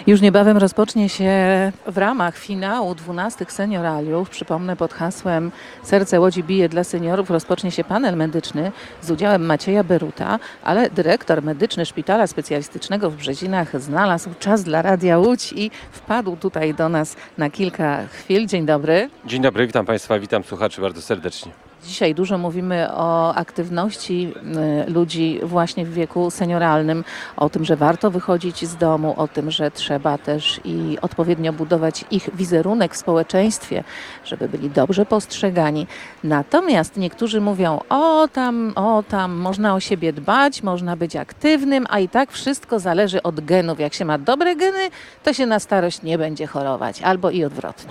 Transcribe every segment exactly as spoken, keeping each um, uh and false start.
Już niebawem rozpocznie się w ramach finału dwunastych senioraliów, przypomnę pod hasłem Serce Łodzi bije dla seniorów, rozpocznie się panel medyczny z udziałem Macieja Beruta, ale dyrektor medyczny Szpitala Specjalistycznego w Brzezinach znalazł czas dla Radia Łódź i wpadł tutaj do nas na kilka chwil. Dzień dobry. Dzień dobry, witam Państwa, witam słuchaczy bardzo serdecznie. Dzisiaj dużo mówimy o aktywności y, ludzi właśnie w wieku senioralnym, o tym, że warto wychodzić z domu, o tym, że trzeba też i odpowiednio budować ich wizerunek w społeczeństwie, żeby byli dobrze postrzegani. Natomiast niektórzy mówią, o tam, o tam, można o siebie dbać, można być aktywnym, a i tak wszystko zależy od genów. Jak się ma dobre geny, to się na starość nie będzie chorować, albo i odwrotnie.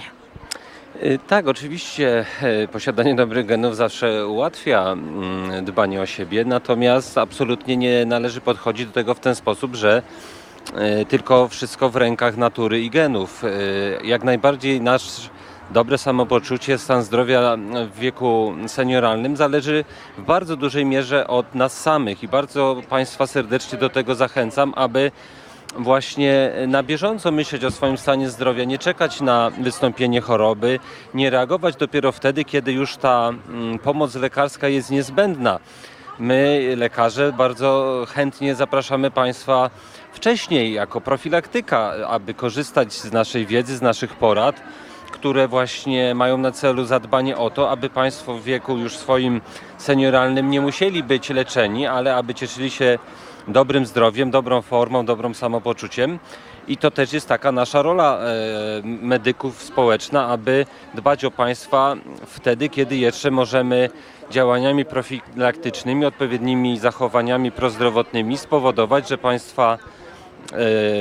Tak, oczywiście posiadanie dobrych genów zawsze ułatwia dbanie o siebie, natomiast absolutnie nie należy podchodzić do tego w ten sposób, że tylko wszystko w rękach natury i genów. Jak najbardziej nasz dobre samopoczucie, stan zdrowia w wieku senioralnym zależy w bardzo dużej mierze od nas samych i bardzo Państwa serdecznie do tego zachęcam, aby właśnie na bieżąco myśleć o swoim stanie zdrowia, nie czekać na wystąpienie choroby, nie reagować dopiero wtedy, kiedy już ta mm, pomoc lekarska jest niezbędna. My, lekarze, bardzo chętnie zapraszamy Państwa wcześniej jako profilaktyka, aby korzystać z naszej wiedzy, z naszych porad, które właśnie mają na celu zadbanie o to, aby Państwo w wieku już swoim senioralnym nie musieli być leczeni, ale aby cieszyli się dobrym zdrowiem, dobrą formą, dobrym samopoczuciem. I to też jest taka nasza rola e, medyków społeczna, aby dbać o Państwa wtedy, kiedy jeszcze możemy działaniami profilaktycznymi, odpowiednimi zachowaniami prozdrowotnymi spowodować, że Państwa e,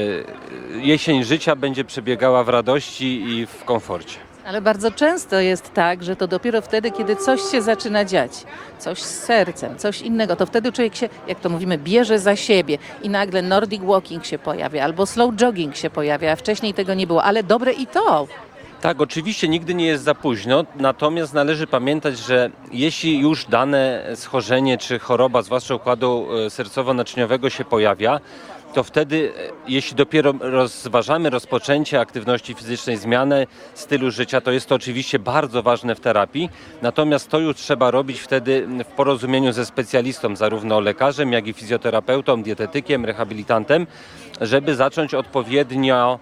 jesień życia będzie przebiegała w radości i w komforcie. Ale bardzo często jest tak, że to dopiero wtedy, kiedy coś się zaczyna dziać, coś z sercem, coś innego, to wtedy człowiek się, jak to mówimy, bierze za siebie i nagle Nordic Walking się pojawia albo slow jogging się pojawia, a wcześniej tego nie było, ale dobre i to. Tak, oczywiście nigdy nie jest za późno, natomiast należy pamiętać, że jeśli już dane schorzenie czy choroba, zwłaszcza układu sercowo-naczyniowego się pojawia, to wtedy, jeśli dopiero rozważamy rozpoczęcie aktywności fizycznej, zmianę stylu życia, to jest to oczywiście bardzo ważne w terapii, natomiast to już trzeba robić wtedy w porozumieniu ze specjalistą, zarówno lekarzem, jak i fizjoterapeutą, dietetykiem, rehabilitantem, żeby zacząć odpowiednio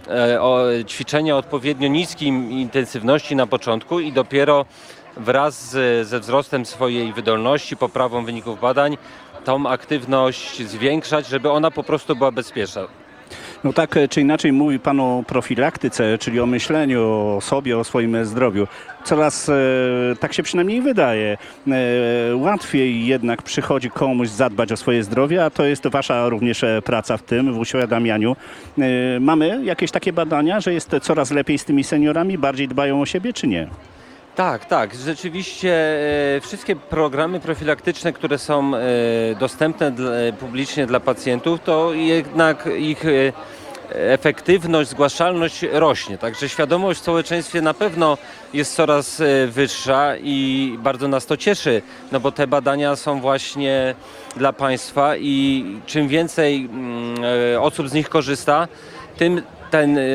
o ćwiczenia odpowiednio niskiej intensywności na początku i dopiero wraz z, ze wzrostem swojej wydolności, poprawą wyników badań, tą aktywność zwiększać, żeby ona po prostu była bezpieczna. No tak czy inaczej mówi Pan o profilaktyce, czyli o myśleniu o sobie, o swoim zdrowiu. Coraz, e, tak się przynajmniej wydaje, e, łatwiej jednak przychodzi komuś zadbać o swoje zdrowie, a to jest Wasza również praca w tym, w uświadamianiu. E, mamy jakieś takie badania, że jest coraz lepiej z tymi seniorami, bardziej dbają o siebie, czy nie? Tak, tak. Rzeczywiście e, wszystkie programy profilaktyczne, które są e, dostępne dla, publicznie dla pacjentów, to jednak ich e, efektywność, zgłaszalność rośnie. Także świadomość w społeczeństwie na pewno jest coraz e, wyższa i bardzo nas to cieszy, no bo te badania są właśnie dla Państwa i czym więcej e, osób z nich korzysta, tym ten e,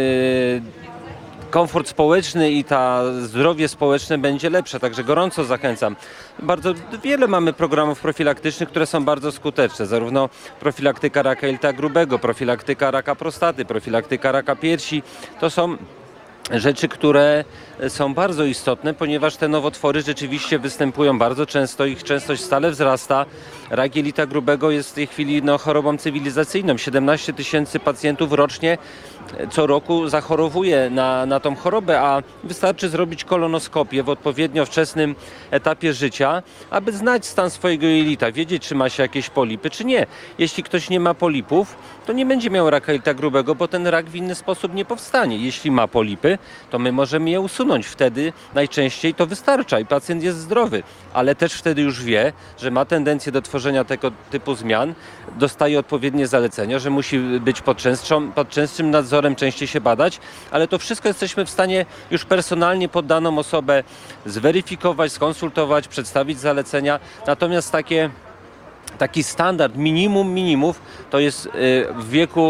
komfort społeczny i ta zdrowie społeczne będzie lepsze, także gorąco zachęcam. Bardzo wiele mamy programów profilaktycznych, które są bardzo skuteczne, zarówno profilaktyka raka jelita grubego, profilaktyka raka prostaty, profilaktyka raka piersi. To są rzeczy, które są bardzo istotne, ponieważ te nowotwory rzeczywiście występują bardzo często, ich częstość stale wzrasta. Rak jelita grubego jest w tej chwili no, chorobą cywilizacyjną. siedemnaście tysięcy pacjentów rocznie co roku zachorowuje na, na tą chorobę, a wystarczy zrobić kolonoskopię w odpowiednio wczesnym etapie życia, aby znać stan swojego jelita, wiedzieć, czy ma się jakieś polipy, czy nie. Jeśli ktoś nie ma polipów, to nie będzie miał raka jelita grubego, bo ten rak w inny sposób nie powstanie. Jeśli ma polipy, to my możemy je usunąć. Wtedy najczęściej to wystarcza i pacjent jest zdrowy, ale też wtedy już wie, że ma tendencję do tworzenia tego typu zmian, dostaje odpowiednie zalecenia, że musi być pod częstszą, pod częstszym nadzorem, częściej się badać, ale to wszystko jesteśmy w stanie już personalnie pod daną osobę zweryfikować, skonsultować, przedstawić zalecenia. Natomiast takie, taki standard minimum minimów to jest w wieku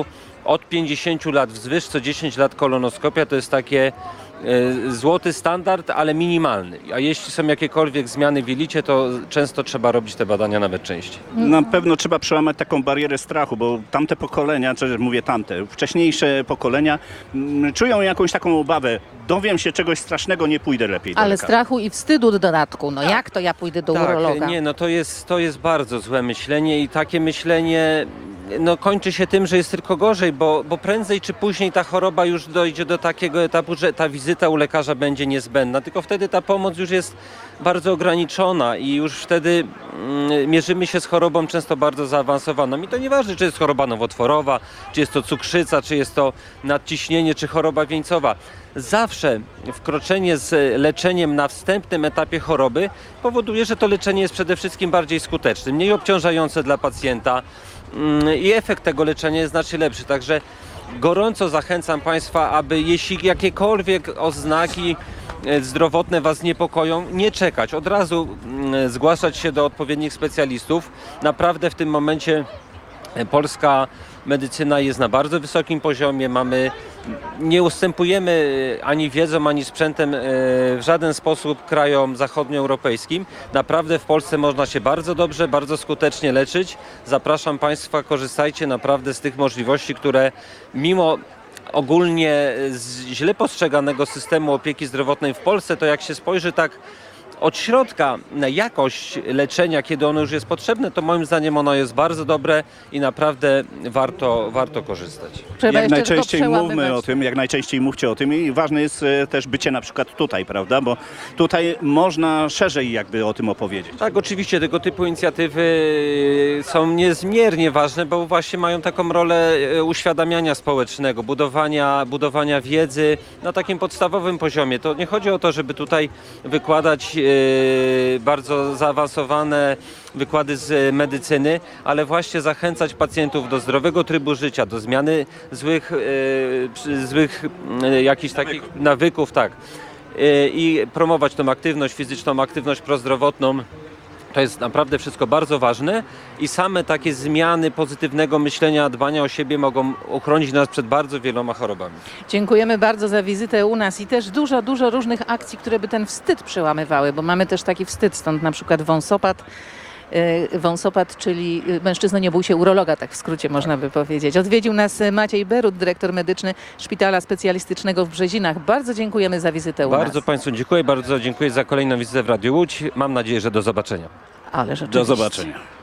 od pięćdziesięciu lat wzwyż, co dziesięć lat kolonoskopia to jest takie e, złoty standard, ale minimalny. A jeśli są jakiekolwiek zmiany w jelicie, to często trzeba robić te badania nawet częściej. Na pewno trzeba przełamać taką barierę strachu, bo tamte pokolenia, czy mówię tamte, wcześniejsze pokolenia mm, czują jakąś taką obawę. Dowiem się czegoś strasznego, nie pójdę lepiej do Ale lekarza. strachu i wstydu do dodatku. No jak to ja pójdę do urologa? Tak, nie, no to jest, to jest bardzo złe myślenie i takie myślenie no, kończy się tym, że jest tylko gorzej, bo, bo prędzej czy później ta choroba już dojdzie do takiego etapu, że ta wizyta u lekarza będzie niezbędna, tylko wtedy ta pomoc już jest bardzo ograniczona i już wtedy mm, mierzymy się z chorobą często bardzo zaawansowaną. I to nieważne, czy jest choroba nowotworowa, czy jest to cukrzyca, czy jest to nadciśnienie, czy choroba wieńcowa. Zawsze wkroczenie z leczeniem na wstępnym etapie choroby powoduje, że to leczenie jest przede wszystkim bardziej skuteczne, mniej obciążające dla pacjenta mm, i efekt tego leczenia jest znacznie lepszy. Także gorąco zachęcam Państwa, aby jeśli jakiekolwiek oznaki e, zdrowotne Was niepokoją, nie czekać, od razu mm, zgłaszać się do odpowiednich specjalistów. Naprawdę w tym momencie e, polska medycyna jest na bardzo wysokim poziomie, mamy, nie ustępujemy ani wiedzą, ani sprzętem e, w żaden sposób krajom zachodnioeuropejskim. Naprawdę w Polsce można się bardzo dobrze, bardzo skutecznie leczyć. Zapraszam Państwa, korzystajcie naprawdę z tych możliwości, które mimo ogólnie z źle postrzeganego systemu opieki zdrowotnej w Polsce, to jak się spojrzy tak od środka na jakość leczenia, kiedy ono już jest potrzebne, to moim zdaniem ono jest bardzo dobre i naprawdę warto, warto korzystać. Trzeba Jak jeszcze tylko najczęściej mówmy przełamywać. o tym, jak najczęściej mówcie o tym i ważne jest e, też bycie na przykład tutaj, prawda, bo tutaj można szerzej jakby o tym opowiedzieć. Tak, oczywiście tego typu inicjatywy są niezmiernie ważne, bo właśnie mają taką rolę e, uświadamiania społecznego, budowania, budowania wiedzy na takim podstawowym poziomie. To nie chodzi o to, żeby tutaj wykładać e, bardzo zaawansowane wykłady z medycyny, ale właśnie zachęcać pacjentów do zdrowego trybu życia, do zmiany złych, e, przy- złych e, jakichś takich nawyków, tak. E, I promować tą aktywność fizyczną, aktywność prozdrowotną. To jest naprawdę wszystko bardzo ważne i same takie zmiany pozytywnego myślenia, dbania o siebie mogą uchronić nas przed bardzo wieloma chorobami. Dziękujemy bardzo za wizytę u nas i też dużo, dużo różnych akcji, które by ten wstyd przełamywały, bo mamy też taki wstyd, stąd na przykład wąsopad, yy, wąsopad, czyli yy, mężczyzno nie bój się urologa, tak w skrócie można by powiedzieć. Odwiedził nas Maciej Berut, dyrektor medyczny Szpitala Specjalistycznego w Brzezinach. Bardzo dziękujemy za wizytę u Bardzo nas. Państwu dziękuję, bardzo dziękuję za kolejną wizytę w Radiu Łódź. Mam nadzieję, że do zobaczenia. Ale rzeczywiście. Do zobaczenia.